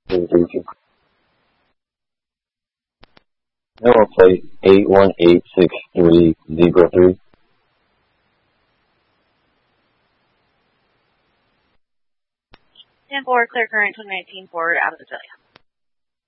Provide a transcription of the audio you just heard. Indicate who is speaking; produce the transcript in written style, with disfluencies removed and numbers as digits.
Speaker 1: Thank you. Number plate 8186303.
Speaker 2: 10-4, clear current 2019 forward out of Azalea.